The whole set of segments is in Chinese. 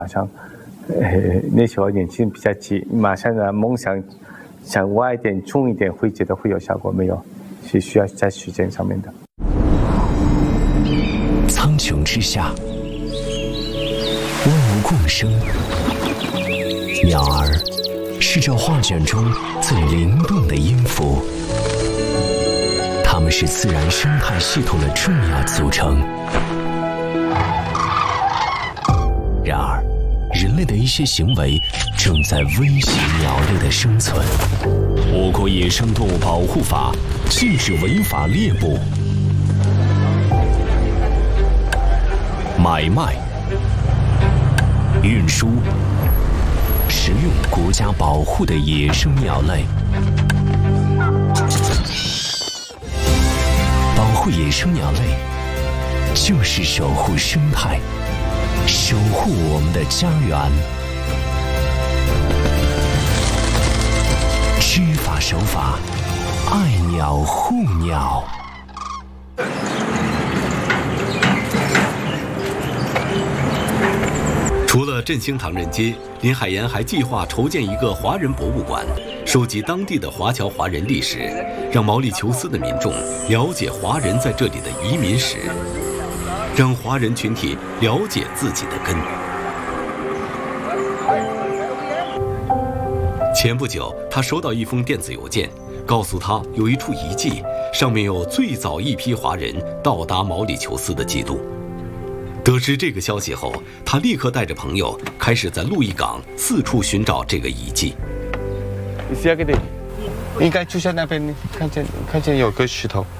好像那时候年轻比较急，马上的梦想想歪一点、重一点，会觉得会有效果，没有，是需要在时间上面的。 苍穹之下，万物共生，鸟儿是这画卷中最灵动的音符，它们是自然生态系统的重要组成。然而，人类的一些行为正在威胁鸟类的生存。我国野生动物保护法禁止违法猎捕、买卖、运输、食用国家保护的野生鸟类。保护野生鸟类，就是守护生态，守护我们的家园。知法守法，爱鸟护鸟。 除了振兴唐人街，林海岩还计划筹建一个华人博物馆，收集当地的华侨华人历史，让毛里求斯的民众了解华人在这里的移民史，让华人群体了解自己的根。前不久，他收到一封电子邮件，告诉他有一处遗迹，上面有最早一批华人到达毛里求斯的记录。得知这个消息后，他立刻带着朋友开始在路易港四处寻找这个遗迹。 应该就在那边，看见有个石头。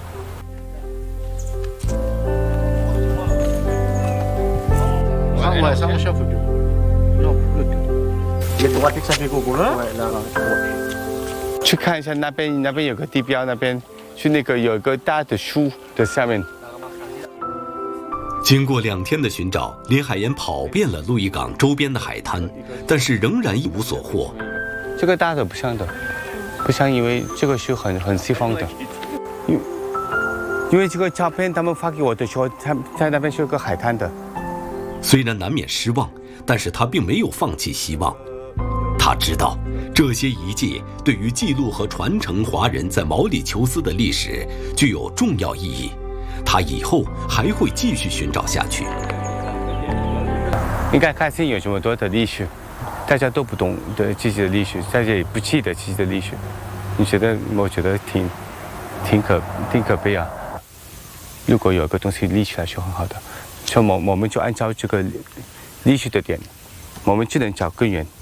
去看一下那边有个地标，那边去那个有个大的树的下面。 经过2天的寻找，林海岩跑遍了路易港周边的海滩，但是仍然一无所获。 这个大的不像的，不像，因为这个是很西方的。因为这个照片他们发给我的时候，他在那边是有个海滩的。 虽然难免失望，但是他并没有放弃希望。他知道这些遗迹对于记录和传承华人在毛里求斯的历史具有重要意义。他以后还会继续寻找下去。 应该看见有这么多的历史，大家都不懂的自己的历史，大家也不记得自己的历史。我觉得挺可悲啊。如果有个东西立起来是很好的，所以我们就按照这个历史的点，我们只能找根源。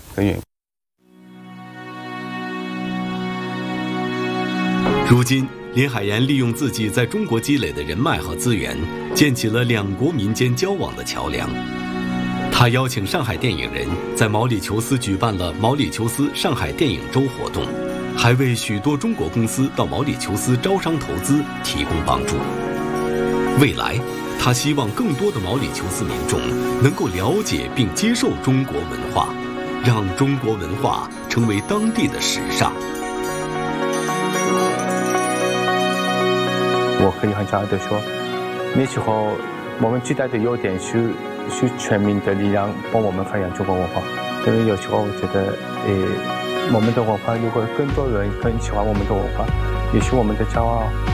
如今，林海岩利用自己在中国积累的人脉和资源，建起了2国民间交往的桥梁。他邀请上海电影人在毛里求斯举办了毛里求斯上海电影周活动，还为许多中国公司到毛里求斯招商投资提供帮助。未来，他希望更多的毛里求斯民众能够了解并接受中国文化，让中国文化成为当地的时尚。 我可以很骄傲地说，那时候我们最大的优点是全民的力量帮我们发扬中国文化。因为有时候我觉得，我们的文化如果更多人更喜欢我们的文化，也是我们的骄傲。